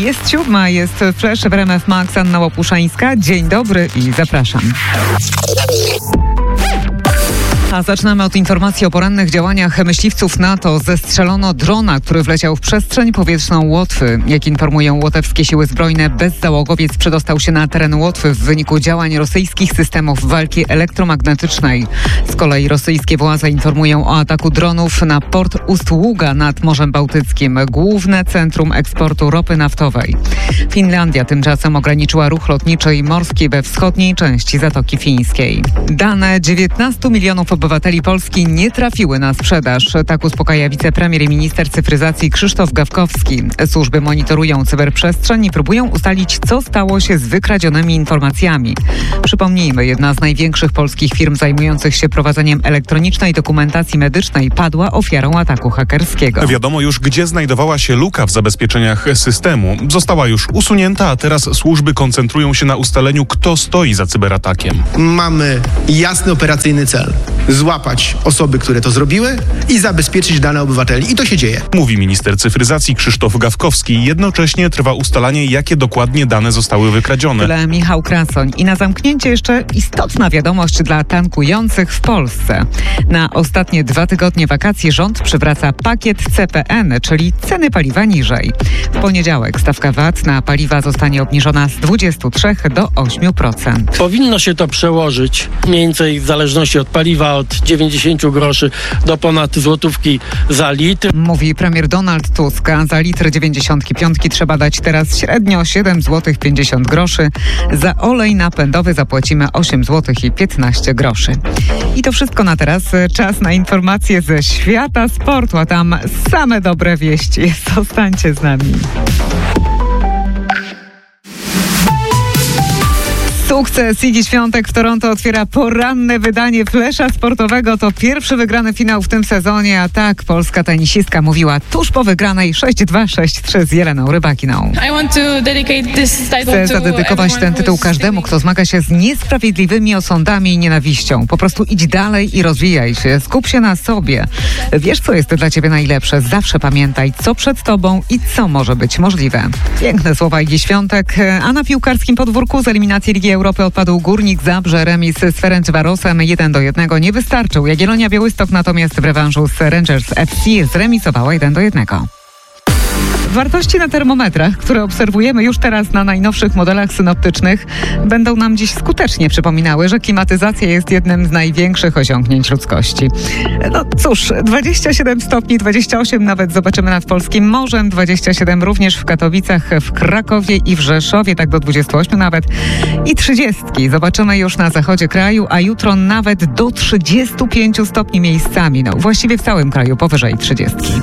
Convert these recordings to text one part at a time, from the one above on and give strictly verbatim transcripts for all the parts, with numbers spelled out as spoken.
Jest siódma, jest Flash w R M F Max, Anna Łopuszańska. Dzień dobry i zapraszam. A zaczynamy od informacji o porannych działaniach myśliwców NATO. Zestrzelono drona, który wleciał w przestrzeń powietrzną Łotwy. Jak informują łotewskie siły zbrojne, bezzałogowiec przedostał się na teren Łotwy w wyniku działań rosyjskich systemów walki elektromagnetycznej. Z kolei rosyjskie władze informują o ataku dronów na port Ust-Ługa nad Morzem Bałtyckim, główne centrum eksportu ropy naftowej. Finlandia tymczasem ograniczyła ruch lotniczy i morski we wschodniej części Zatoki Fińskiej. Dane dziewiętnastu milionów obywateli Polski nie trafiły na sprzedaż. Tak uspokaja wicepremier i minister cyfryzacji Krzysztof Gawkowski. Służby monitorują cyberprzestrzeń i próbują ustalić, co stało się z wykradzionymi informacjami. Przypomnijmy, jedna z największych polskich firm zajmujących się prowadzeniem elektronicznej dokumentacji medycznej padła ofiarą ataku hakerskiego. Wiadomo już, gdzie znajdowała się luka w zabezpieczeniach systemu. Została już usunięta, a teraz służby koncentrują się na ustaleniu, kto stoi za cyberatakiem. Mamy jasny operacyjny cel. Złapać osoby, które to zrobiły i zabezpieczyć dane obywateli. I to się dzieje. Mówi minister cyfryzacji Krzysztof Gawkowski. Jednocześnie trwa ustalanie, jakie dokładnie dane zostały wykradzione. Tyle Michał Krasoń. I na zamknięcie jeszcze istotna wiadomość dla tankujących w Polsce. Na ostatnie dwa tygodnie wakacji rząd przywraca pakiet C P N, czyli ceny paliwa niżej. W poniedziałek stawka V A T na paliwa zostanie obniżona z dwudziestu trzech do ośmiu procent. Powinno się to przełożyć mniej więcej w zależności od paliwa od dziewięćdziesięciu groszy do ponad złotówki za litr. Mówi premier Donald Tusk. Za litr dziewięćdziesiątki piątki trzeba dać teraz średnio siedem złotych pięćdziesiąt groszy. Za olej napędowy zapłacimy osiem złotych i piętnaście groszy. I to wszystko na teraz. Czas na informacje ze świata sportu, a tam same dobre wieści. Zostańcie z nami. Sukces. Iggy Świątek w Toronto otwiera poranne wydanie Flesza sportowego. To pierwszy wygrany finał w tym sezonie, a tak polska tenisistka mówiła tuż po wygranej sześć dwa sześć trzy z Jeleną Rybakiną. Chcę zadedykować ten tytuł każdemu, kto zmaga się z niesprawiedliwymi osądami i nienawiścią. Po prostu idź dalej i rozwijaj się. Skup się na sobie. Wiesz, co jest dla ciebie najlepsze. Zawsze pamiętaj, co przed tobą i co może być możliwe. Piękne słowa Iggy Świątek. A na piłkarskim podwórku z eliminacji Ligi Europy odpadł Górnik Zabrze. Remis z Ferencvarosem jeden do jednego nie wystarczył. Jagiellonia Białystok natomiast w rewanżu z Rangers F C zremisowała jeden do jednego. Wartości na termometrach, które obserwujemy już teraz na najnowszych modelach synoptycznych, będą nam dziś skutecznie przypominały, że klimatyzacja jest jednym z największych osiągnięć ludzkości. No cóż, dwadzieścia siedem stopni, dwadzieścia osiem nawet zobaczymy nad polskim morzem, dwadzieścia siedem również w Katowicach, w Krakowie i w Rzeszowie, tak do dwudziestu ośmiu nawet, i trzydziestki zobaczymy już na zachodzie kraju, a jutro nawet do trzydziestu pięciu stopni miejscami, no właściwie w całym kraju powyżej trzydziestki.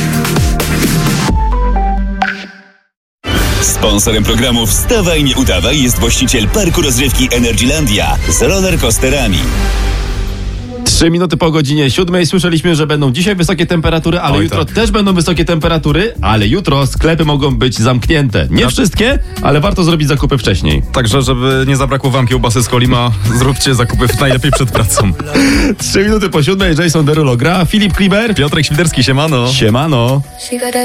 Sponsorem programu Wstawaj, nie udawaj jest właściciel parku rozrywki Energylandia z rollercoasterami. Trzy minuty po godzinie siódmej słyszeliśmy, że będą dzisiaj wysokie temperatury, ale Oj, jutro tak. też będą wysokie temperatury, ale jutro sklepy mogą być zamknięte. Nie wszystkie, ale warto zrobić zakupy wcześniej. Także, żeby nie zabrakło wam kiełbasy z Kolima, zróbcie zakupy najlepiej przed pracą. Trzy minuty po siódmej Jason Derulo gra, Filip Kliber, Piotrek Świderski, siemano. siemano.